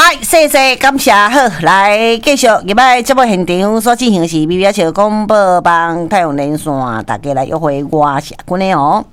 谢谢感谢，好，来继续入来节目现场所进行是米表桥广播帮太阳连线，大家来约会我社群的哦。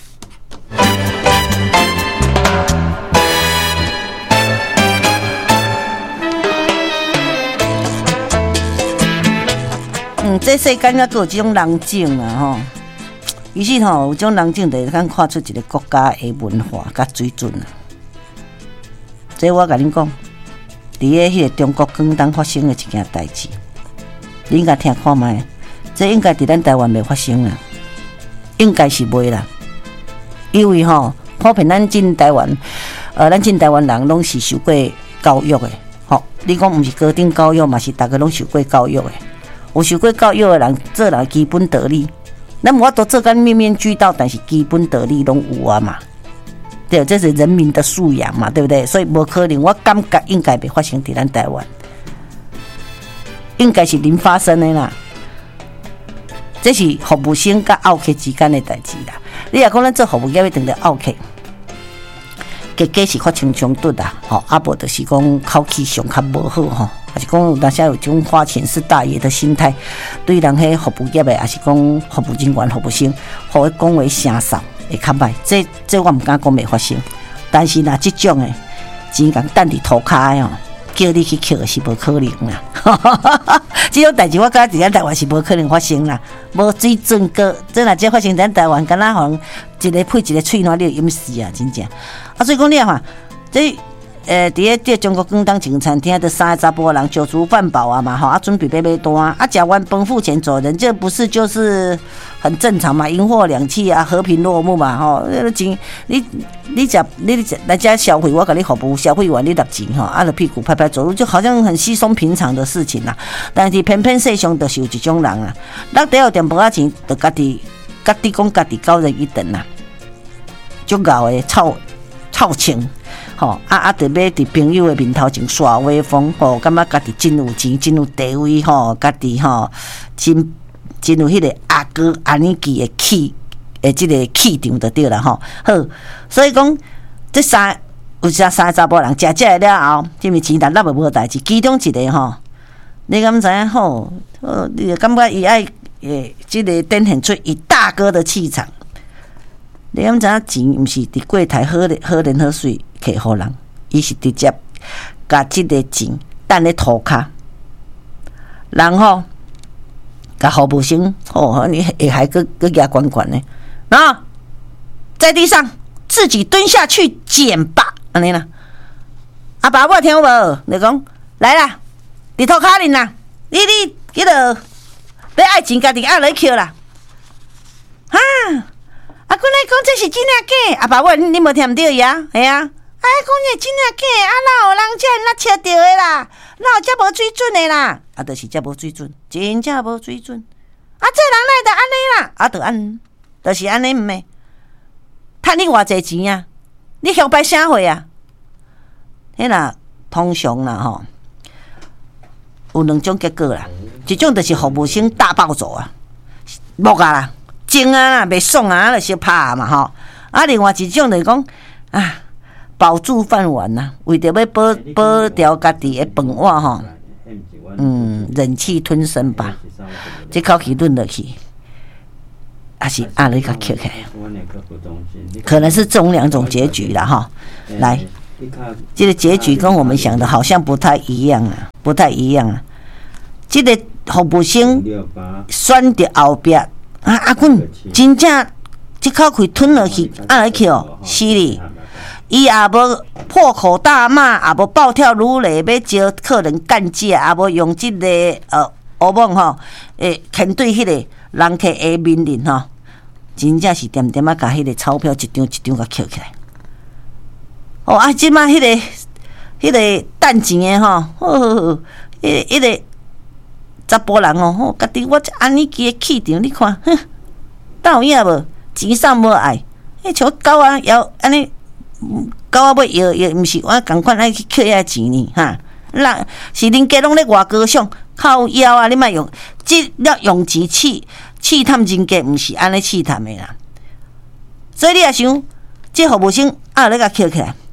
这世间还有这种人种啊吼，于是吼有种人种就看看出一个国家的文化甲水准啊。这我甲恁讲，伫迄个中国广东发生的一件代志，你应该听看卖，这应该伫咱台湾袂发生啦，应该是袂啦，因为吼普遍咱进台湾，咱进台湾人拢是受过教育的，吼，你讲毋是高等教育嘛，是大家拢受过教育的。有受过教育的人，做人基本道理，咱无法度做干面面俱到，但是基本道理拢有啊嘛。对，这是人民的素养嘛，对不对？所以无可能，我感觉应该袂发生伫咱台湾，应该是零发生的啦。这是服务生甲奥客之间的代志啦。你若讲咱做服务业，一定得奥客，结果是发生冲突啦，吼，啊无就是讲口气上较无好吼。还是讲有当时有种花钱是大爷的心态，对人迄服务业的，还是讲服务人员、服务生，互伊讲话声扫会较歹。这我毋敢讲袂发生，但是若即种的钱共等伫涂骹的哦，叫你去捡是无可能啦。这种代志我感觉伫咱台湾是无可能发生啦，无水准个。这若这发生伫咱台湾，敢若互一个配一个喙烂，你就淹死啊！真正啊，所以讲你看这。伫个中国广东一间餐厅的3个查甫人酒足饭饱啊嘛，吼，准备要买单啊，吃完饭付钱走人，这不是就是很正常嘛？银货两讫啊，和平落幕嘛，吼，钱你来家消费，我给你服务，消费完你拿钱吼，啊，就屁股拍拍走路，就好像很稀松平常的事情啦。但是偏偏世上就是有一种人啊，咱第二点无啊钱，就家己讲家己高人一等啦，足够的臭情。吼就要伫朋友的面头前耍威风，吼，感觉家己真有钱，真有地位，吼，家己吼真有迄个阿哥阿尼基的气，即个气场就对啦，吼。好，所以讲有三个查甫人食了后，这物钱难难无代志，其中一个吼，你敢知影吼？你就感觉伊爱即个展现出伊大哥的气场。你敢知影钱毋是伫柜台好人好水摕互人，伊是直接甲即个钱等咧涂骹，然后甲服务生你下还个牙管管呢，然后在地上自己蹲下去捡吧，安尼啦。阿爸我听有无？你讲来啦，你涂骹恁啦，你迄落要爱钱家己爱落去扣啦，哈。啊，阮来讲这是真正假？阿爸我你无听到伊啊？系啊，讲这真正假？啊，哪有人这样切到的啦？哪有这无水准的啦？啊，就是这无水准，真正无水准。啊，这人来得安尼啦？啊，就安，就是安尼毋诶。趁你偌济钱啊？你向摆啥货啊？迄啦，通常啦吼，有两种结果啦。一种就是服务生大暴走啊，木啊啦。精啊，袂爽啊，就是拍嘛吼。啊，另外一种就是讲啊，保住饭碗呐，为着要保掉家己的饭碗吼，忍气吞声吧，这口气吞落去，还是按了一个扣起来，可能是这种两种结局啦哈。来，这个结局跟我们想的好像不太一样啊，这个服务生选择后壁。阿滚，真正这口气吞落去，按落去哦，死哩！伊也无破口大骂，也无暴跳如雷，要招客人干架，也无用这个乌蒙吼，牵对迄个人客的面临吼，真正是点点啊，甲迄个钞票一张一张甲捡起来。哦啊，即马迄个等钱的吼，迄个。查甫人哦，家己我安尼记的气场，你看，哼，有影无？钱啥无爱？像狗啊，要安尼，狗啊要摇，毋是我共款爱去捡遐钱呢，哈。人是恁家拢咧外高尚，靠腰啊！你莫用，即要用钱试探人家，毋是安尼试探的啦。所以你也想，即服务生咧甲捡起来，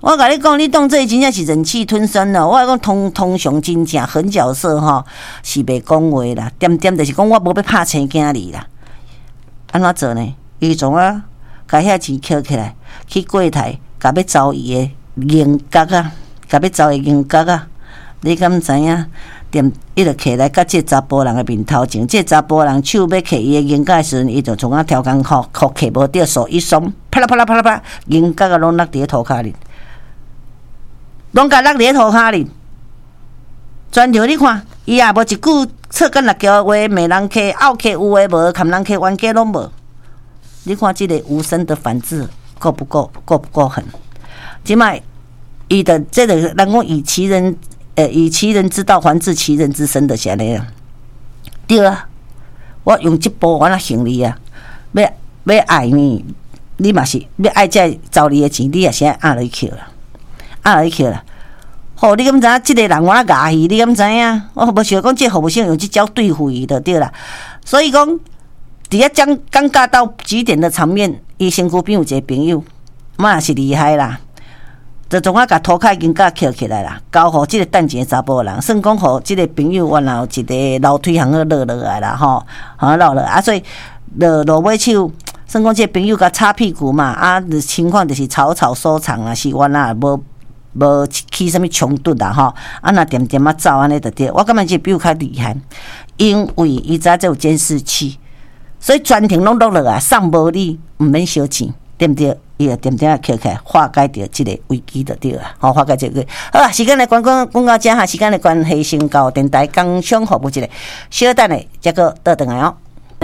我甲你讲，你当这真正是忍气吞声了。我讲通常真正狠角色吼，是袂讲话啦，点就是讲我无要拍生囝哩啦。安怎做呢？伊从啊，甲遐钱捡起来，去柜台，甲要招伊的银角啊，甲要招伊银角啊。你敢知影？伊就摕来甲这查甫人的面头前，这查甫人手要摕伊的银角的时阵，伊就从啊条工裤摕无着，手一松，啪啦啪啦啪啦啪，银角啊拢落伫涂骹里，拢甲落伫涂骹里。全场你看，伊也无一句册根六条话，骂人客、拗客有诶无，砍人客冤家拢无。你看这个无声的反制够不够狠？即摆伊的这个人讲以其人之道还治其人之身的是安尼啊。对啊，我用这步我那行李啊，要爱你，你嘛是要爱这招你的钱，你也是爱落去了。好，你敢知影？这个人我那牙伊，你敢知影？我无想讲这服务生用这招对付伊就对啦。所以讲，伫遐将尴尬到极点的场面，伊身躯边有一个朋友，嘛是厉害啦。就从我甲涂骹已经甲捡起来啦，交互即个等钱的查甫人，算讲互即个朋友原来有一个楼梯行去落来啦吼，落落啊，所以落尾手，算讲即个朋友甲擦屁股嘛，啊，情况就是草草收场啦，是原来无起什么冲突啦吼，啊，那点啊走安尼就对。我感觉这朋友较厉害，因为伊知这有监视器，所以全程拢落来，送无你，毋免烧钱，对不对？伊就点啊捡起来，化解掉这个危机就对啦。好，化解这个。好啦，时间来讲到这哈，时间的关系，先到电台工商服务一个，小等咧，再个倒转来哦。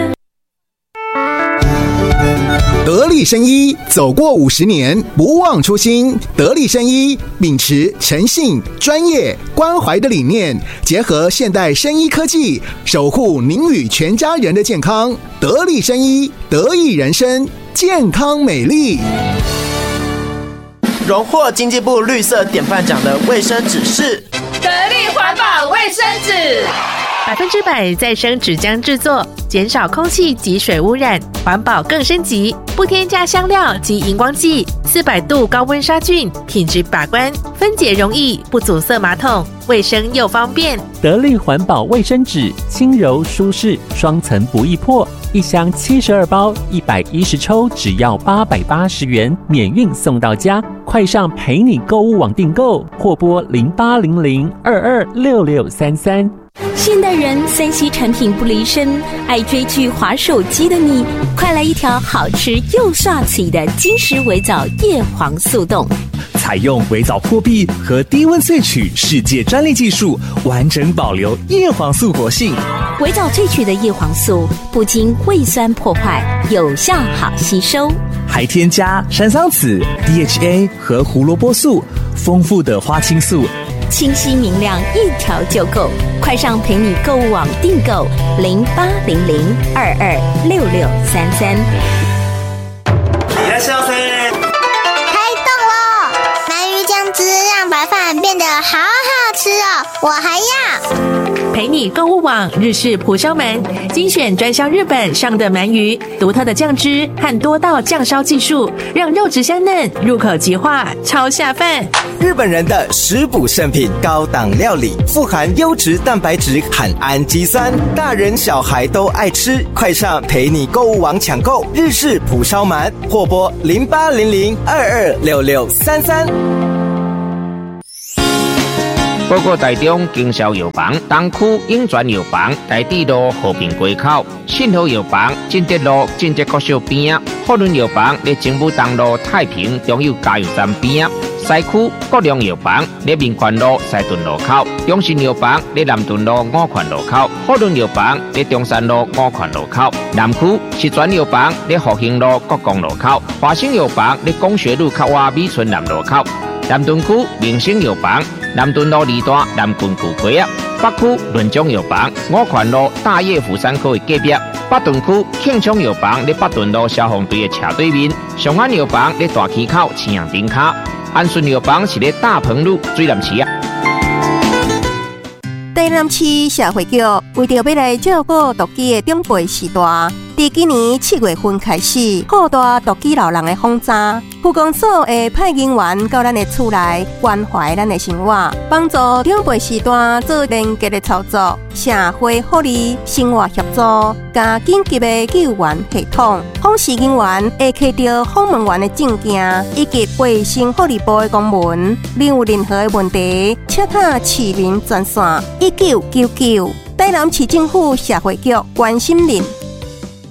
得力生医走过50年，不忘初心。得力生医秉持诚信、专业、关怀的理念，结合现代生医科技，守护您与全家人的健康。得力生医，得益人生，健康美丽。 荣获经济部绿色典范奖的卫生纸是得力环保卫生纸，100%再生纸浆制作，减少空气及水污染，环保更升级，不添加香料及荧光剂，400度高温杀菌，品质把关，分解容易，不阻塞马桶，卫生又方便。 得力环保卫生纸，轻柔舒适，双层不易破，一箱72包，110抽，只要880元，免运送到家。快上陪你购物网订购，或拨0800226633。 现代人3C 产品不离身，爱追剧滑手机的你，快来一条好吃又帅气的金石微藻叶黄素冻。 采用微藻破壁和低温萃取世界专利技术，完整保留叶黄素活性。 微藻萃取的叶黄素不经胃酸破坏，有效好吸收， 还添加山桑子、DHA 和胡萝卜素，丰富的花青素， 清晰明亮，一条就够。快上陪你购物网订购0800226633。 いらっしゃいませ。 开动喽！鳗鱼酱汁让白饭变得好好吃哦，我还要。 陪你购物网日式蒲烧鳗，精选专销日本上的鳗鱼，独特的酱汁和多道酱烧技术，让肉质香嫩，入口即化，超下饭。 日本人的食补圣品，高档料理，富含优质蛋白质和氨基酸，大人小孩都爱吃。快上陪你购物网抢购日式蒲烧鳗，或拨0800226633。 报告台中经销药房东区永泉药房台地路和平街口，信和药房进德路进德国小边，福伦药房在政府东路太平中油加油站边，西区国良药房在民权路西屯路口，中信药房在南屯路五权路口，福伦药房在中山路五权路口，南区石泉药房在复兴路国光路口，华兴药房在工学路靠外美村南路口，南屯区明星药房南屯路2段南郡旧街啊，北区润中药房五权路大叶府山口的隔壁，北屯区庆昌药房在北屯路消防队的斜对面，上安药房在大溪口青阳顶卡，安顺药房是在大鹏路水南市啊。 台南市社会局为着要来照顾独居的长辈时代， 自今年7月份开始，扩大毒鸡老人的轰炸，区公所会派人员到咱的厝内关怀咱的生活，帮助长辈时段做连结的操作，社会福利、生活协助，加紧急的救援系统。访视人员会摕到访问员的证件以及卫生福利部的公文。另有任何的问题，请打市民专线1999。台南市政府社会局关心您。